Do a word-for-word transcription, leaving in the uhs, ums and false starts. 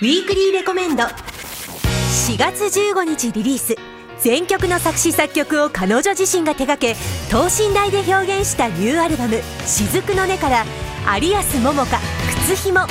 ウィークリーレコメンド。しがつじゅうごにちリリース、全曲の作詞作曲を彼女自身が手掛け等身大で表現したニューアルバム「雫の音」から有安桃香、靴ひも。